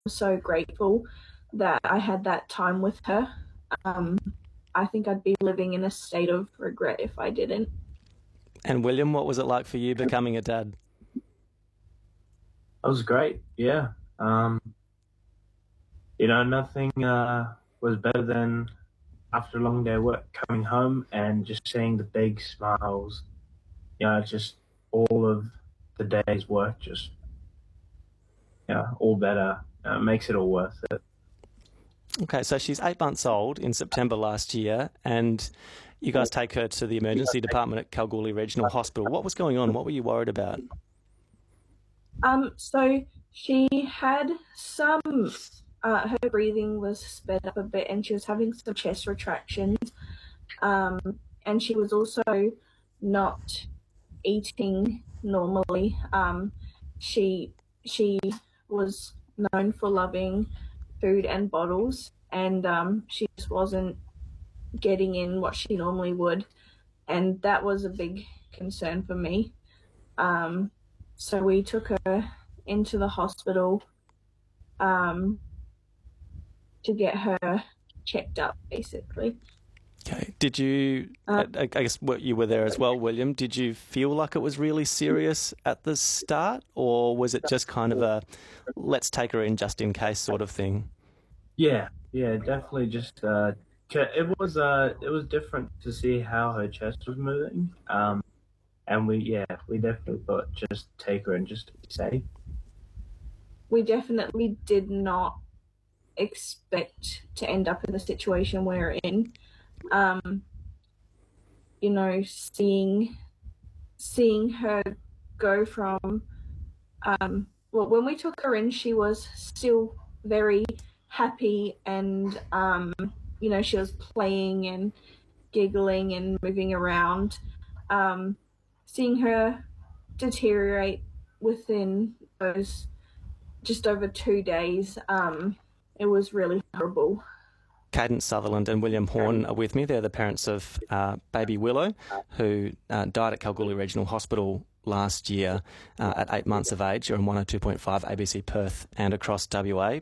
so grateful that I had that time with her. Um, I think I'd be living in a state of regret if I didn't. And William, what was it like for you becoming a dad? That was great. Yeah. Nothing was better than after a long day of work coming home and just seeing the big smiles. Just all of the day's work just, all better. Makes it all worth it. Okay, so she's 8 months old in September last year, and you guys take her to the emergency department at Kalgoorlie Regional Hospital. What was going on? What were you worried about? So she had some, her breathing was sped up a bit and she was having some chest retractions. And she was also not eating normally. She was known for loving food and bottles, and she just wasn't getting in what she normally would, and that was a big concern for me. So we took her into the hospital to get her checked up, basically. Okay. Did you, I guess you were there as well, William, did you feel like it was really serious at the start, or was it just kind of a let's take her in just in case sort of thing? Yeah, definitely. Just it was different to see how her chest was moving. And we definitely thought just take her and just to be safe. We definitely did not expect to end up in the situation we're in. Seeing her go from, when we took her in, she was still very happy and, she was playing and giggling and moving around. Seeing her deteriorate within those just over 2 days, it was really horrible. Cadence Sutherland and William Horn are with me. They're the parents of baby Willow, who died at Kalgoorlie Regional Hospital last year at 8 months of age. You're on 102.5 ABC Perth and across WA.